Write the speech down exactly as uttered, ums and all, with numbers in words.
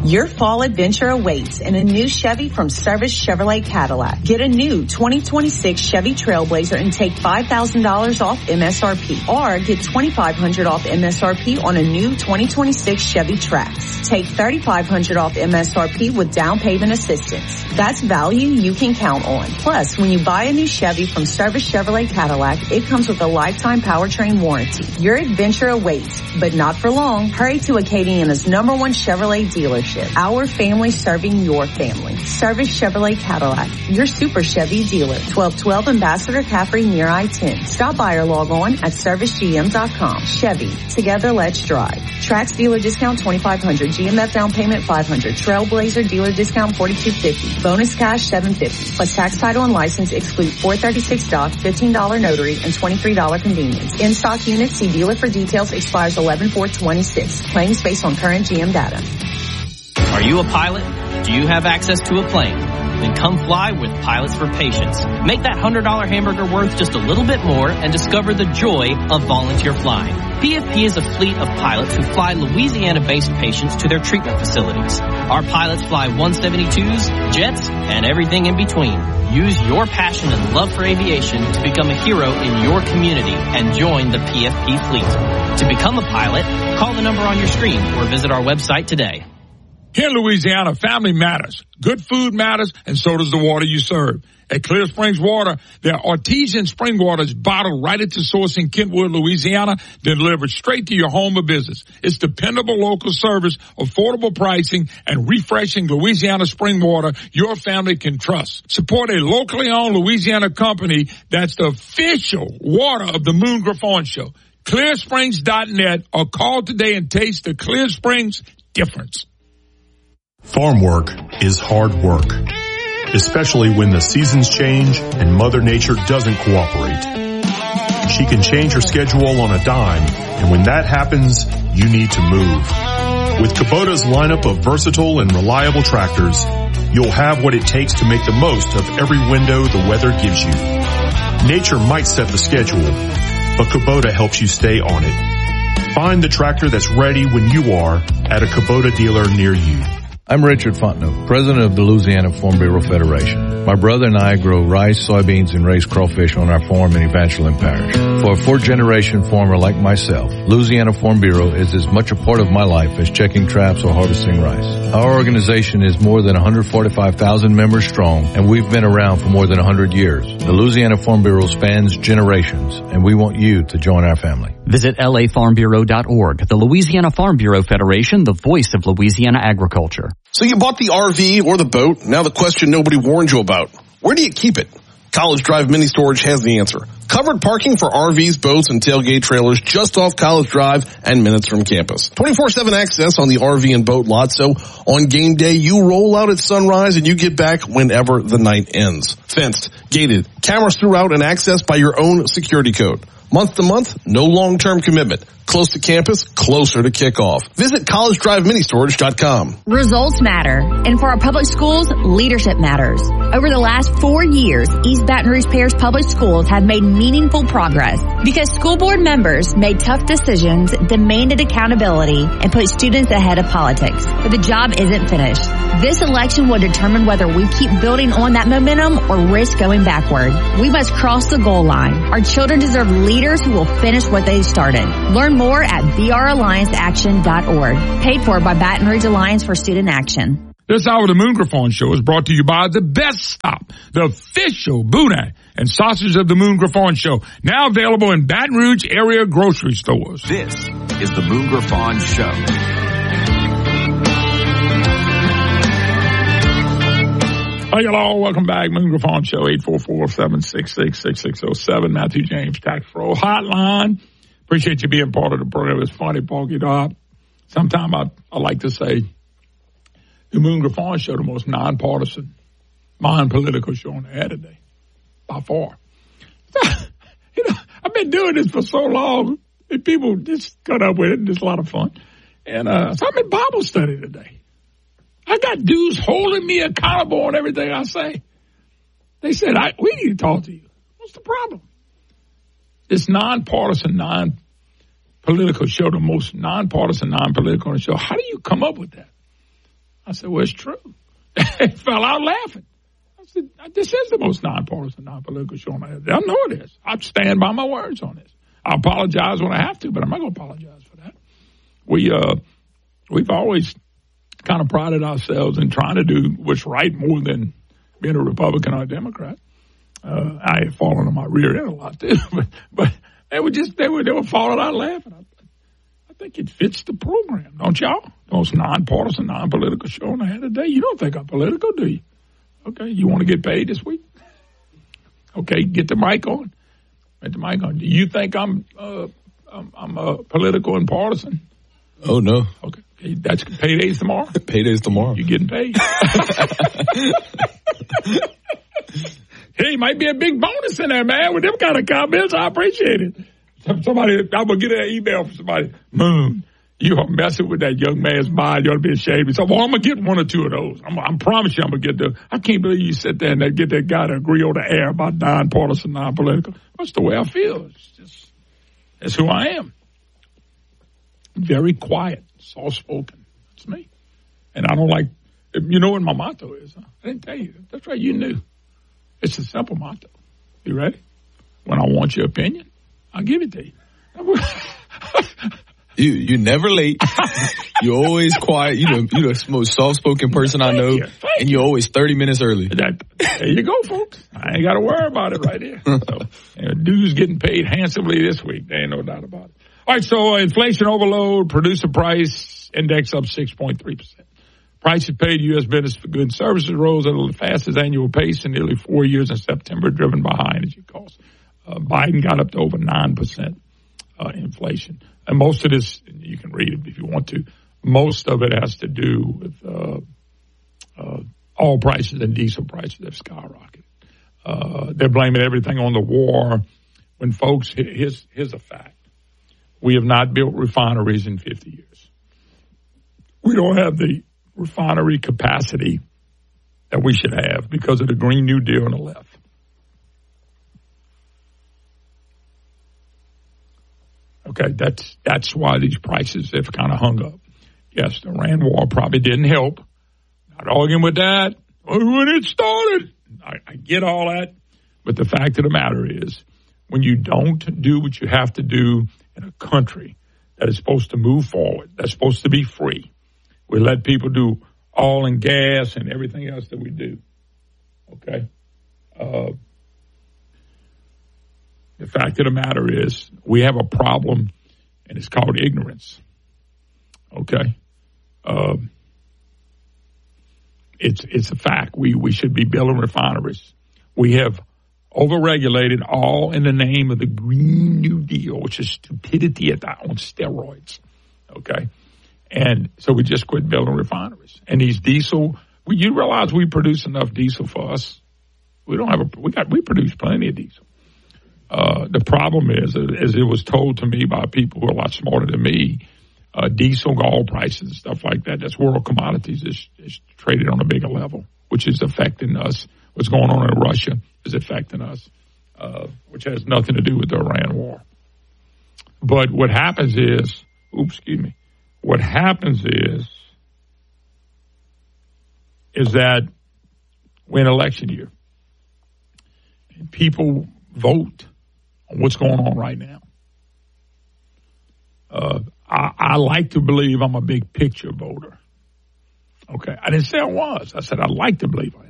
Your fall adventure awaits in a new Chevy from Service Chevrolet Cadillac. Get a new twenty twenty-six Chevy Trailblazer and take five thousand dollars off M S R P. Or get twenty-five hundred dollars off M S R P on a new twenty twenty-six Chevy Trax. Take thirty-five hundred dollars off M S R P with down payment assistance. That's value you can count on. Plus, when you buy a new Chevy from Service Chevrolet Cadillac, it comes with a lifetime powertrain warranty. Your adventure awaits, but not for long. Hurry to Acadiana's number one Chevrolet dealership. Our family serving your family. Service Chevrolet Cadillac, your Super Chevy dealer. twelve twelve Ambassador Caffrey near I ten. Stop by or log on at service g m dot com. Chevy, together let's drive. Trax dealer discount twenty-five hundred dollars. G M F down payment five hundred dollars. Trailblazer dealer discount forty-two fifty. Bonus cash seven fifty. Plus tax, title, and license exclude four thirty-six doc, fifteen dollars notary, and twenty-three dollars convenience. In stock units, see dealer for details. Expires eleven four twenty-six. Claims based on current G M data. Are you a pilot? Do you have access to a plane? Then come fly with Pilots for Patients. Make that one hundred dollars hamburger worth just a little bit more and discover the joy of volunteer flying. P F P is a fleet of pilots who fly Louisiana-based patients to their treatment facilities. Our pilots fly one seventy-twos, jets, and everything in between. Use your passion and love for aviation to become a hero in your community and join the P F P fleet. To become a pilot, call the number on your screen or visit our website today. Here in Louisiana, family matters. Good food matters, and so does the water you serve. At Clear Springs Water, their artesian spring water is bottled right at the source in Kentwood, Louisiana, then delivered straight to your home or business. It's dependable local service, affordable pricing, and refreshing Louisiana spring water your family can trust. Support a locally owned Louisiana company that's the official water of the Moon Griffon Show. clear springs dot net or call today and taste the Clear Springs difference. Farm work is hard work, especially when the seasons change and Mother Nature doesn't cooperate. She can change her schedule on a dime, and when that happens, you need to move. With Kubota's lineup of versatile and reliable tractors, you'll have what it takes to make the most of every window the weather gives you. Nature might set the schedule, but Kubota helps you stay on it. Find the tractor that's ready when you are at a Kubota dealer near you. I'm Richard Fontenot, president of the Louisiana Farm Bureau Federation. My brother and I grow rice, soybeans, and raise crawfish on our farm in Evangeline Parish. For a fourth-generation farmer like myself, Louisiana Farm Bureau is as much a part of my life as checking traps or harvesting rice. Our organization is more than one hundred forty-five thousand members strong, and we've been around for more than one hundred years. The Louisiana Farm Bureau spans generations, and we want you to join our family. Visit L A farm bureau dot org. The Louisiana Farm Bureau Federation, the voice of Louisiana agriculture. So you bought the R V or the boat. Now the question nobody warned you about. Where do you keep it? College Drive Mini Storage has the answer. Covered parking for R Vs, boats, and tailgate trailers just off College Drive and minutes from campus. twenty-four seven access on the R V and boat lot, so on game day you roll out at sunrise and you get back whenever the night ends. Fenced, gated, cameras throughout, and access by your own security code. Month to month, no long-term commitment. Close to campus, closer to kickoff. Visit college drive mini storage dot com. Results matter. And for our public schools, leadership matters. Over the last four years, East Baton Rouge Parish Public Schools have made meaningful progress because school board members made tough decisions, demanded accountability, and put students ahead of politics. But the job isn't finished. This election will determine whether we keep building on that momentum or risk going backward. We must cross the goal line. Our children deserve leaders who will finish what they started. Learn more at b r alliance action dot org. Paid for by Baton Rouge Alliance for Student Action. This hour of the Moon Griffon Show is brought to you by The Best Stop, the official boudin and sausage of the Moon Griffon Show. Now available in Baton Rouge area grocery stores. This is the Moon Griffon Show. Hey, hello, welcome back. Moon Griffon Show, eight four four, seven six six, six six zero seven. Matthew James Tax Pro Hotline. Appreciate you being part of the program. It's funny, Pokey Dog. Sometimes I, I like to say the Moon Griffon Show, the most nonpartisan, non-political show on the air today, by far. You know, I've been doing this for so long, and people just cut up with it, and it's a lot of fun. And uh, so I'm in Bible study today. I got dudes holding me accountable on everything I say. They said, I, we need to talk to you. What's the problem? This nonpartisan, non-political show, the most nonpartisan, non-political show, how do you come up with that? I said, well, it's true. They fell out laughing. I said, this is the most nonpartisan, non-political show on the air. I know it is. I stand by my words on this. I apologize when I have to, but I'm not going to apologize for that. We, uh, we've always kind of prided ourselves in trying to do what's right more than being a Republican or a Democrat. Uh, I had fallen on my rear end a lot too, but, but they were just, they were, they were falling out laughing. I, I think it fits the program, don't y'all? The most nonpartisan, non-political show on the air today. You don't think I'm political, do you? Okay, you want to get paid this week? Okay, get the mic on. Get the mic on. Do you think I'm, uh, I'm, I'm uh, political and partisan? Oh, no. Okay. okay. That's payday's tomorrow? Payday's tomorrow. You're getting paid. Hey, might be a big bonus in there, man. With them kind of comments, I appreciate it. Somebody, I'm going to get an email from somebody. Moon, you are messing with that young man's mind. You ought to be ashamed. So, well, I'm going to get one or two of those. I'm, I promise you I'm going to get the. I can't believe you sit there and get that guy to agree on the air about nonpartisan, non-political. That's the way I feel. It's just, that's who I am. Very quiet, soft-spoken. That's me. And I don't like, you know what my motto is? Huh? I didn't tell you. That's right, you knew. It's a simple motto. You ready? When I want your opinion, I'll give it to you. you you never late. You're always quiet. You know, you're the most soft-spoken person I know, you. and you're always thirty minutes early. That, there you go, folks. I ain't got to worry about it right here. So, you know, dude's getting paid handsomely this week. There ain't no doubt about it. All right, so uh, inflation overload, producer price index up six point three percent. Prices paid to U S business for goods and services rose at the fastest annual pace in nearly four years in September, driven by high energy costs. Uh, Biden got up to over nine percent uh, inflation. And most of this, you can read it if you want to, most of it has to do with uh, uh, oil prices and diesel prices that have skyrocketed. Uh, they're blaming everything on the war when, folks, here's, here's a fact. We have not built refineries in fifty years. We don't have the refinery capacity that we should have because of the Green New Deal on the left. Okay, that's that's why these prices have kind of hung up. Yes, the Iran war probably didn't help. Not arguing with that. When it started, I, I get all that. But the fact of the matter is, when you don't do what you have to do in a country that is supposed to move forward, that's supposed to be free, we let people do oil and gas and everything else that we do. Okay? Uh, the fact of the matter is we have a problem, and it's called ignorance. Okay? Uh, it's it's a fact. We, we should be building refineries. We have overregulated all in the name of the Green New Deal, which is stupidity at that on steroids. Okay? And so we just quit building refineries. And these diesel, well, you realize we produce enough diesel for us. We don't have a, we got, we produce plenty of diesel. Uh, the problem is, as it was told to me by people who are a lot smarter than me, uh, diesel, oil prices and stuff like that, that's world commodities, is, is traded on a bigger level, which is affecting us. What's going on in Russia is affecting us, uh, which has nothing to do with the Iran war. But what happens is, oops, excuse me, what happens is, is that we're in election year. And people vote on what's going on right now. Uh, I, I like to believe I'm a big picture voter. Okay. I didn't say I was. I said I like to believe I